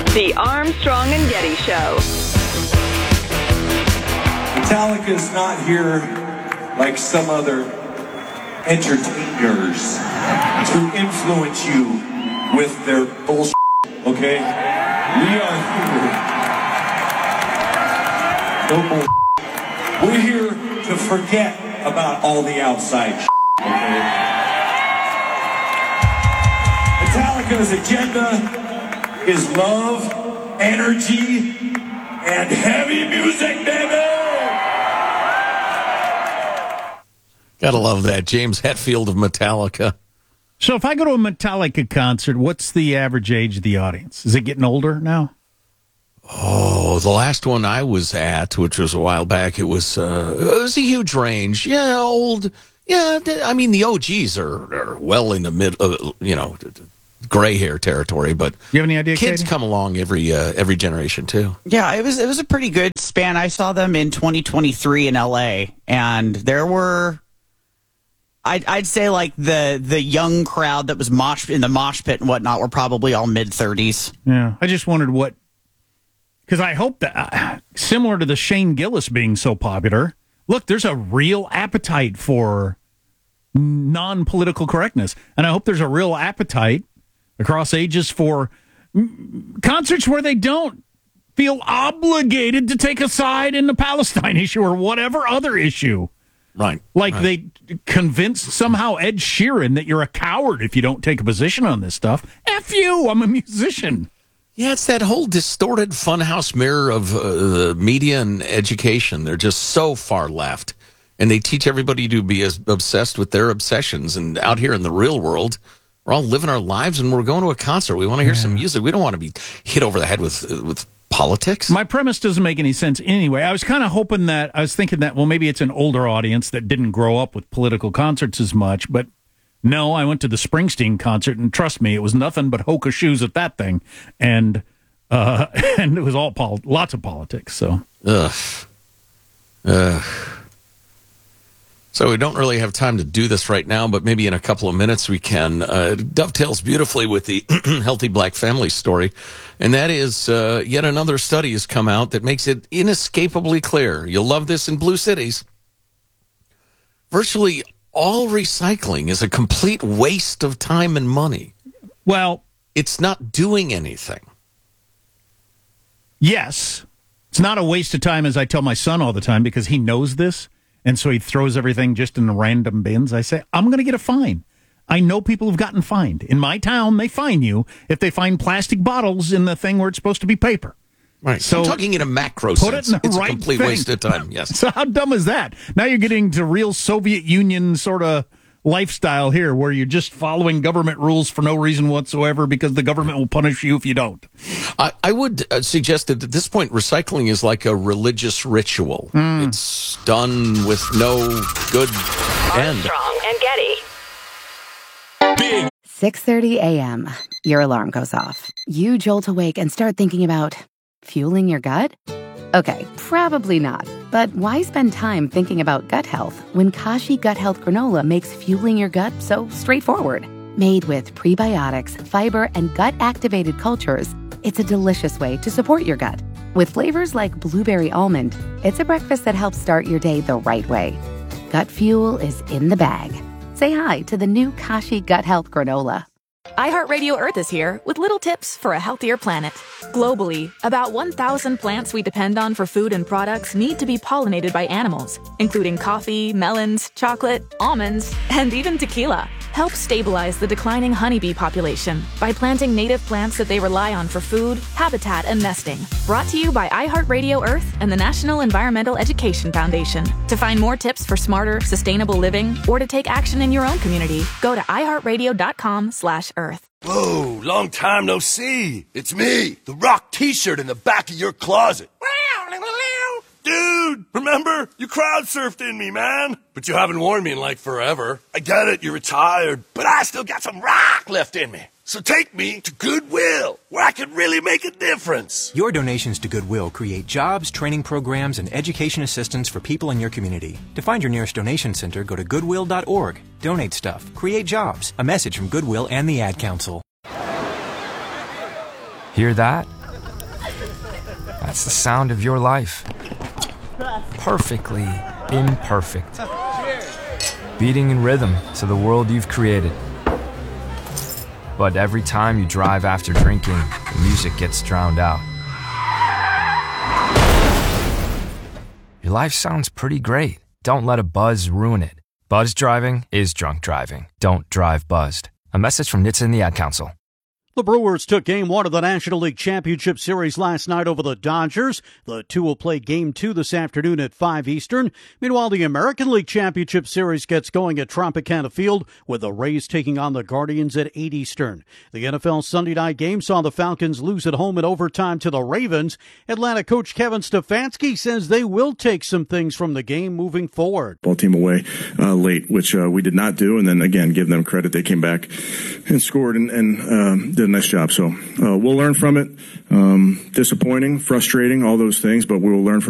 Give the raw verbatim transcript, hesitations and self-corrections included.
The Armstrong and Getty Show. Metallica's not here like some other entertainers to influence you with their bullshit, okay? We are here. No bullshit. We're here to forget about all the outside shit, okay? Metallica's agenda is love, energy, and heavy music, baby! Gotta love that. James Hetfield of Metallica. So if I go to a Metallica concert, what's the average age of the audience? Is it getting older now? Oh, the last one I was at, which was a while back, it was uh, it was a huge range. Yeah, old. Yeah, I mean, the O Gs are, are well in the mid, uh, you know, gray hair territory. But you have any idea? Kids Katie? come along every uh, every generation too. Yeah, it was it was a pretty good span. I saw them in twenty twenty-three in L A, and there were. I'd, I'd say like the the young crowd that was mosh in the mosh pit and whatnot were probably all mid thirties. Yeah, I just wondered what, because I hope that uh, similar to the Shane Gillis being so popular, look, there's a real appetite for non-political correctness, and I hope there's a real appetite across ages for mm, concerts where they don't feel obligated to take a side in the Palestine issue or whatever other issue. Right. Like right. they convinced somehow Ed Sheeran that you're a coward if you don't take a position on this stuff. F you, I'm a musician. Yeah, it's that whole distorted funhouse mirror of uh, the media and education. They're just so far left. And they teach everybody to be as obsessed with their obsessions. And out here in the real world, we're all living our lives and we're going to a concert. We want to hear yeah. some music. We don't want to be hit over the head with uh, with politics. My premise doesn't make any sense anyway. I was kind of hoping that, I was thinking that, well, maybe it's an older audience that didn't grow up with political concerts as much, but no, I went to the Springsteen concert, and trust me, it was nothing but Hoka shoes at that thing, and uh, and it was all pol- lots of politics, so. Ugh. Ugh. So we don't really have time to do this right now, but maybe in a couple of minutes we can. Uh, it dovetails beautifully with the Healthy Black Family story, and that is uh, yet another study has come out that makes it inescapably clear. You'll love this in blue cities. Virtually all recycling is a complete waste of time and money. Well, it's not doing anything. Yes. It's not a waste of time, as I tell my son all the time, because he knows this. And so he throws everything just in the random bins. I say, I'm going to get a fine. I know people have gotten fined. In my town, they fine you if they find plastic bottles in the thing where it's supposed to be paper. Right. So I'm talking in a macro put sense. It in the it's right a complete thing. waste of time. Yes. So how dumb is that? Now you're getting to real Soviet Union sort of lifestyle here, where you're just following government rules for no reason whatsoever because the government will punish you if you don't. I, I would uh, suggest that at this point, recycling is like a religious ritual. Mm. It's done with no good end. Armstrong and Getty. Big. six thirty a.m. Your alarm goes off. You jolt awake and start thinking about fueling your gut? Okay, probably not. But why spend time thinking about gut health when Kashi Gut Health Granola makes fueling your gut so straightforward? Made with prebiotics, fiber, and gut-activated cultures, it's a delicious way to support your gut. With flavors like blueberry almond, it's a breakfast that helps start your day the right way. Gut fuel is in the bag. Say hi to the new Kashi Gut Health Granola. iHeartRadio Earth is here with little tips for a healthier planet. Globally, about one thousand plants we depend on for food and products need to be pollinated by animals, including coffee, melons, chocolate, almonds, and even tequila. Help stabilize the declining honeybee population by planting native plants that they rely on for food, habitat, and nesting. Brought to you by iHeartRadio Earth and the National Environmental Education Foundation. To find more tips for smarter, sustainable living, or to take action in your own community, go to iHeartRadio.com slash Earth. Whoa, long time no see. It's me, the Rock t-shirt in the back of your closet. Dude, remember? You crowd surfed in me, man. But you haven't worn me in like forever. I get it, you're retired, but I still got some rock left in me. So take me to Goodwill, where I can really make a difference. Your donations to Goodwill create jobs, training programs, and education assistance for people in your community. To find your nearest donation center, go to goodwill dot org. Donate stuff. Create jobs. A message from Goodwill and the Ad Council. Hear that? That's the sound of your life. Perfectly imperfect. Beating in rhythm to the world you've created. But every time you drive after drinking, the music gets drowned out. Your life sounds pretty great. Don't let a buzz ruin it. Buzz driving is drunk driving. Don't drive buzzed. A message from N H T S A and the Ad Council. The Brewers took Game one of the National League Championship Series last night over the Dodgers. The two will play Game two this afternoon at five Eastern. Meanwhile, the American League Championship Series gets going at Tropicana Field with the Rays taking on the Guardians at eight Eastern. The N F L Sunday night game saw the Falcons lose at home in overtime to the Ravens. Atlanta coach Kevin Stefanski says they will take some things from the game moving forward. Ball team away uh, late, which uh, we did not do. And then, again, give them credit. They came back and scored and, and um, did a nice job. So uh, we'll learn from it. Um, disappointing, frustrating, all those things, but we will learn from